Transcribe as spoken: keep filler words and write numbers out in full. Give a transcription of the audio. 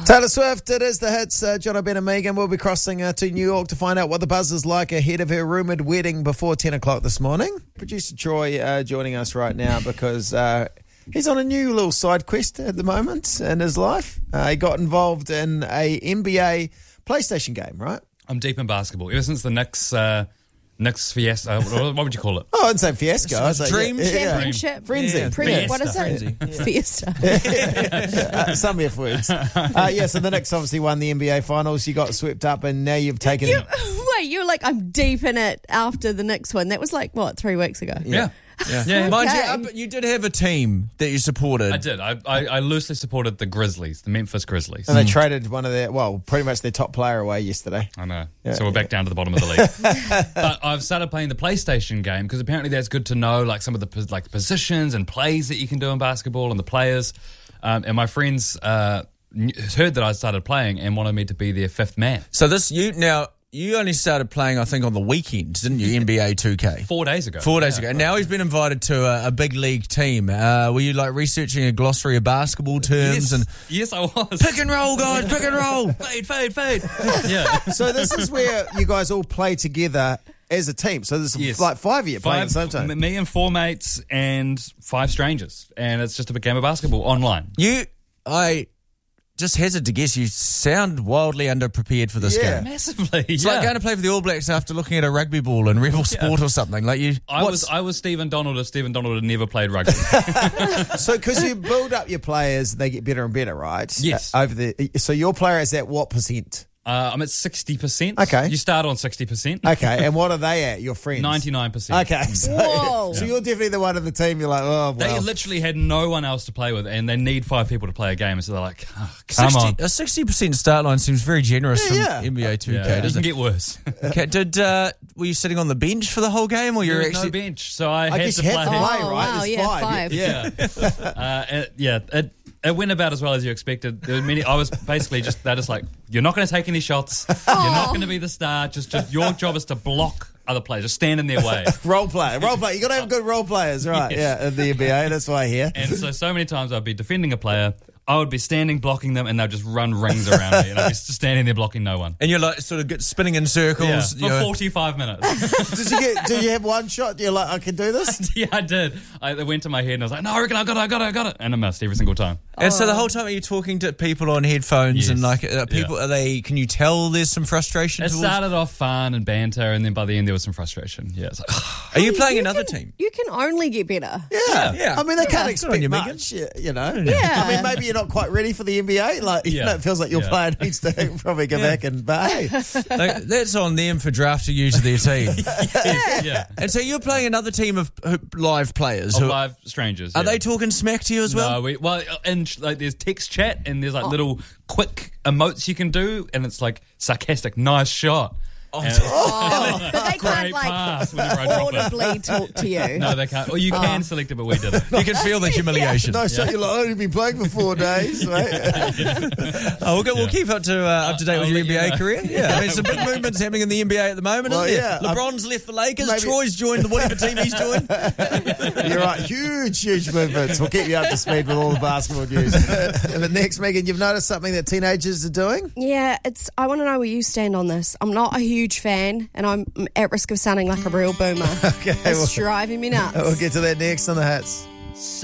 Taylor Swift, it is the hits. Uh, John O'Brien and Megan will be crossing uh, to New York to find out what the buzz is like ahead of her rumoured wedding before ten o'clock this morning. Producer Troy uh, joining us right now because uh, he's on a new little side quest at the moment in his life. Uh, he got involved in a N B A PlayStation game, right? I'm deep in basketball. Ever since the Knicks, uh, Knicks fiesta, what would you call it? Oh, I didn't say fiasco. I was like, Dream yeah, yeah. Championship. Frenzy. Yeah. Pre- Fiesta. what is it? Frenzy. Fiesta. uh, some F words. Uh, yeah, so the Knicks obviously won the N B A Finals. You got swept up and now you've taken... You, wait, you were like, I'm deep in it after the Knicks one. That was like, what, three weeks ago? Yeah. Yeah. Yeah. Mind you, Okay. uh, but you did have a team that you supported. I did. I, I, I loosely supported the Grizzlies, the Memphis Grizzlies. And they traded one of their, well, pretty much their top player away yesterday. I know. Yeah, so we're back down to the bottom of the league. But I've started playing the PlayStation game because apparently that's good to know, like some of the pos- like positions and plays that you can do in basketball and the players. Um, and my friends uh, kn- heard that I started playing and wanted me to be their fifth man. So this, you now, you only started playing, I think, on the weekends, didn't you? N B A two K. Four days ago. Four days Yeah. ago. And now he's been invited to a, a big league team. Uh, were you like researching a glossary of basketball terms Yes, and yes, I was. pick and roll, guys, pick and roll? fade, fade, fade. Yeah. So this is where you guys all play together as a team. So there's Yes. like five of you playing at the same Five, time. m- me and four mates and five strangers. And it's just a big game of basketball online. You, I just hazard to guess, you sound wildly underprepared for this Yeah. game. Massively. It's yeah. like going to play for the All Blacks after looking at a rugby ball in Rebel Sport or something. Like you, I what's- was I was Stephen Donald if Stephen Donald had never played rugby. So because you build up your players, they get better and better, right? Yes. Uh, over the so your player is at what percent? Uh, I'm at sixty percent. Okay. You start on sixty percent. Okay, and what are they at? Your friends? ninety-nine percent. Okay, so, Whoa. so you're definitely the one in the team. You're like, oh, They well. literally had no one else to play with, and they need five people to play a game. So they're like, oh, come sixty, on. a sixty percent start line seems very generous Yeah, from yeah. N B A two K, Yeah, you doesn't can it? get worse. Okay, did uh, were you sitting on the bench for the whole game, or There you're was actually? no bench, so I, I had guess to you play. had to play, Oh, right? wow, There's yeah, five. five. Yeah. uh, it, yeah, it, it went about as well as you expected. There were many. I was basically just they're just like, you're not going to take any shots. You're not going to be the star. Just, just your job is to block other players. Just stand in their way. Role play, role play. You got to have good role players, right? Yes. Yeah, in the N B A. That's why I hear. And so, so many times I'd be defending a player. I would be standing blocking them, and they'd just run rings around me, and I'd be just standing there blocking no one. And you're like sort of get spinning in circles. Yeah, you for know. forty-five minutes. Did you get? Do you have one shot? You're like, I can do this. Yeah, I did. I, it went to my head, and I was like, no, I reckon I got it, I got it, I got it. And I missed every single time. And so the whole time are you talking to people on headphones Yes. and like uh, people? Yeah. Are they? Can you tell there's some frustration? It towards- started off fun and banter, and then by the end there was some frustration. Yeah, it's like, Are you playing You another can- team? You can only get better. Yeah, Yeah. I mean, they can't Yeah. expect Good on you, much. Yeah, you know. Yeah. I mean, maybe you're not quite ready for the N B A. Like, you Yeah. know, it feels like your Yeah. player needs to probably go back and. But hey, Like, that's on them for drafting you to their team. yeah. And so you're playing another team of uh, live players. Of who, live strangers. are yeah. they talking smack to you as well? No, we, well, and like there's text chat and there's like little quick emotes you can do, and it's like sarcastic, nice shot. Oh, And- Oh, but they Great can't like pass whenever I drop it. audibly talk to you. No, they can't. Or you can select it, but we didn't. You can feel the humiliation. no shot. You're like, I've only been playing for four days, right? Oh, we'll, go, we'll keep up to uh, up to date I'll with your let N B A you know. career. Yeah, I mean, some big movements happening in the N B A at the moment, Well, isn't there? yeah, LeBron's left the Lakers. maybe- Troy's joined the whatever team he's joined. You're right. Huge, huge movements. We'll keep you up to speed with all the basketball news. But next, Megan, you've noticed something that teenagers are doing? Yeah, it's. I want to know where you stand on this. I'm not a huge fan, and I'm at risk of sounding like a real boomer. Okay, It's well, driving me nuts. we'll get to that next on the Hats.